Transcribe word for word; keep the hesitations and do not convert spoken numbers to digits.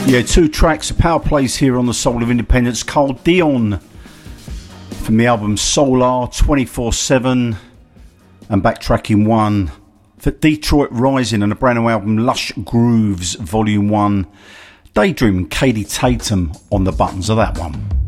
Yeah, two tracks, a power plays here on the Soul of Independence. Carl Dion from the album Solar twenty-four seven, and backtracking one for Detroit Rising and a brand new album Lush Grooves Volume one. Daydream and Katie Tatum on the buttons of that one.